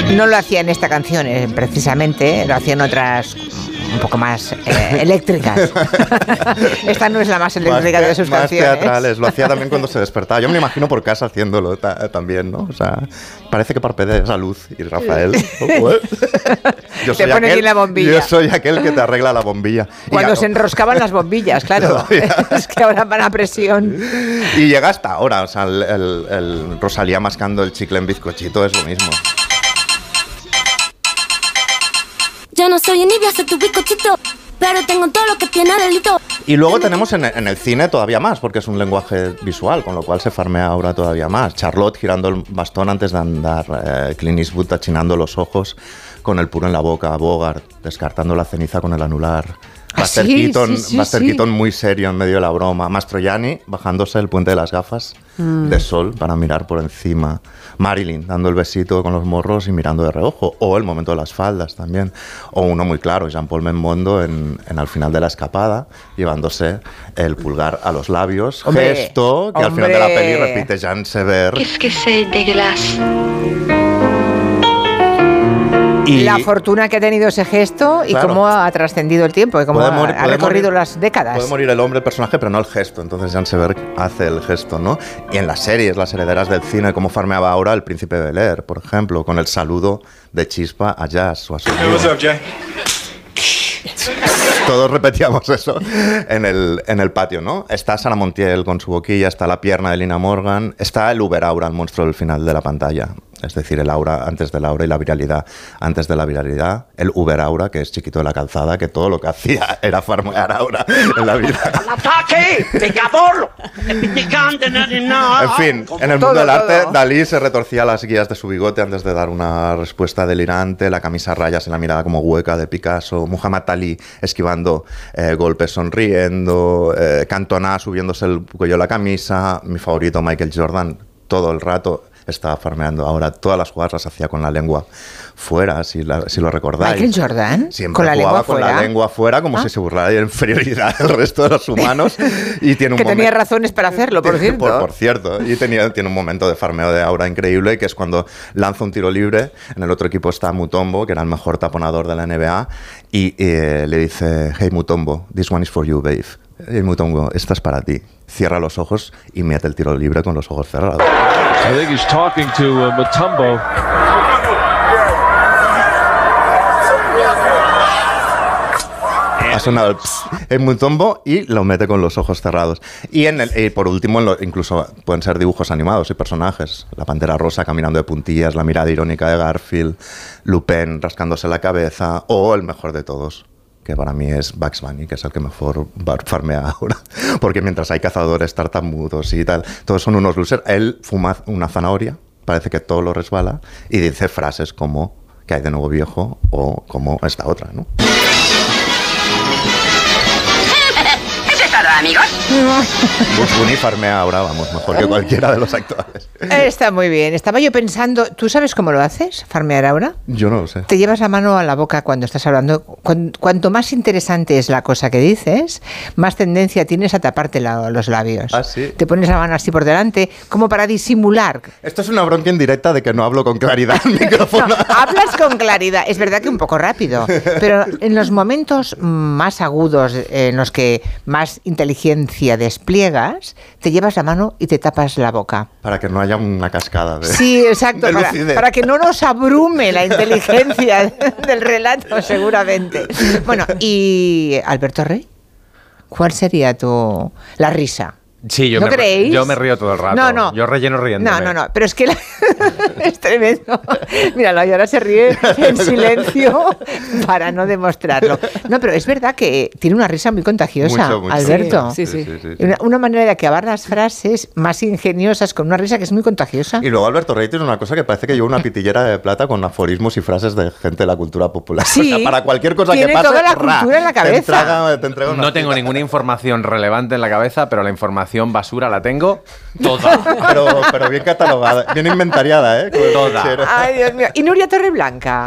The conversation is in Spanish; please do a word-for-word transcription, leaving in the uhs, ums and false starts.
No lo hacía en esta canción, eh, precisamente, lo hacía en otras un poco más eh, eléctricas. Esta no es la más eléctrica más de sus más canciones. Más teatrales, lo hacía también cuando se despertaba. Yo me imagino por casa haciéndolo ta- también, ¿no? O sea, parece que parpadea esa luz. Y Rafael, oh, yo te pone aquí la bombilla. Yo soy aquel que te arregla la bombilla. Cuando y, se enroscaban las bombillas, claro. Es que ahora van a presión. Y llega hasta ahora, o sea, el, el, el Rosalía mascando el chicle en bizcochito es lo mismo. Yo no soy envidia, soy tu bizcochito, pero tengo todo lo que tiene delito. Y luego tenemos en, en el cine todavía más, porque es un lenguaje visual, con lo cual se farmea ahora todavía más. Charlotte girando el bastón antes de andar, eh, Clint Eastwood achinando los ojos con el puro en la boca, Bogart descartando la ceniza con el anular. ¿Ah, Buster, sí? Keaton, Sí, sí, Buster sí. Keaton muy serio en medio de la broma. Mastroianni bajándose el puente de las gafas mm. de sol para mirar por encima. Marilyn dando el besito con los morros y mirando de reojo. O el momento de las faldas también. O uno muy claro, Jean-Paul Belmondo en, en Al final de la escapada, llevándose el pulgar a los labios. Hombre, gesto que hombre. al final de la peli repite Jean Sever. Qu'est-ce que c'est dégueulasse. Y La fortuna que ha tenido ese gesto y Claro. cómo ha trascendido el tiempo y cómo Puede ha, morir- ha puede recorrido morir- las décadas. Puede morir el hombre, el personaje, pero no el gesto. Entonces Jan Seberg hace el gesto, ¿no? Y en las series, las herederas del cine, como farmeaba ahora el Príncipe de Bel-Air, por ejemplo, con el saludo de Chispa a Jazz o a su Hey, what's up, Jay? Todos repetíamos eso en el, en el patio, ¿no? Está Sarah Montiel con su boquilla, está la pierna de Lina Morgan, está el Uber Aura, el monstruo del final de la pantalla. Es decir, el aura antes del aura y la viralidad antes de la viralidad. El Uber Aura, que es chiquito de la calzada, que todo lo que hacía era farmear aura en la vida. ¡Ataque! ¡Pecador! En fin, en el mundo Todo, del arte, todo. Dalí se retorcía las guías de su bigote antes de dar una respuesta delirante, la camisa a rayas y la mirada como hueca de Picasso, Muhammad Ali esquivando eh, golpes sonriendo, eh, Cantona subiéndose el cuello de la camisa, mi favorito Michael Jordan todo el rato estaba farmeando. Ahora todas las jugadas las hacía con la lengua fuera, si, la, si lo recordáis. Michael Jordan, Siempre con la jugaba lengua con fuera. la lengua fuera como Ah. si se burlara de la inferioridad del resto de los humanos. Y tiene un Que tenía momento- razones para hacerlo, por cierto. por, por cierto. Y tenía, tiene un momento de farmeo de aura increíble, que es cuando lanza un tiro libre. En el otro equipo está Mutombo, que era el mejor taponador de la N B A, y eh, le dice, hey Mutombo, this one is for you, babe. Hey Mutombo, esta es para ti. Cierra los ojos y mete el tiro libre con los ojos cerrados. I think he's talking to uh, Mutombo. Ha sonado el ps en Mutombo y lo mete con los ojos cerrados. Y, en el, y por último, en lo- incluso pueden ser dibujos animados y personajes. La Pantera Rosa caminando de puntillas, la mirada irónica de Garfield, Lupin rascándose la cabeza, o el mejor de todos, que para mí es Bugs Bunny, que es el que mejor bar- farmea ahora. Porque mientras hay cazadores tartamudos y tal, todos son unos losers, él fuma una zanahoria, parece que todo lo resbala, y dice frases como que hay de nuevo viejo o como esta otra, ¿no? ¿Eso es todo, amigos? Bugs Bunny farmea ahora, vamos, mejor que cualquiera de los actuales. Está muy bien. Estaba yo pensando, ¿tú sabes cómo lo haces, farmear ahora? Yo no lo sé. Te llevas la mano a la boca cuando estás hablando. Cuan- Cuanto más interesante es la cosa que dices, más tendencia tienes a taparte la- los labios. Ah, ¿sí? Te pones la mano así por delante, como para disimular. Esto es una bronca indirecta de que no hablo con claridad al micrófono. No, hablas con claridad. Es verdad que un poco rápido, pero en los momentos más agudos, en los que más inteligencia despliegas, te llevas la mano y te tapas la boca. Para que no haya una cascada de... Sí, exacto, de para, lucidez. para que no nos abrume la inteligencia del relato, seguramente. Bueno, y Alberto Rey, ¿cuál sería tu la risa? Sí, yo, ¿No me, creéis? yo me río todo el rato. No, no. Yo relleno riéndome. No, no, no, pero es que la- es tremendo. Míralo, y ahora se ríe en silencio para no demostrarlo. No, pero es verdad que tiene una risa muy contagiosa, Mucho, mucho. Alberto. Sí, sí. Y Una, una manera de acabar las frases más ingeniosas con una risa que es muy contagiosa. Y luego Alberto Rey tiene una cosa que parece que lleva una pitillera de plata con aforismos y frases de gente de la cultura popular. Sí. O sea, para cualquier cosa Tiene que pase, toda la ra, cultura en la cabeza. Te entrega, te entrega una No tengo cita. ninguna información relevante en la cabeza, pero la información basura la tengo toda. Pero, pero bien catalogada, bien inventariada, ¿eh? Con el Toda. fichero. Ay, Dios mío. Y Nuria Torreblanca.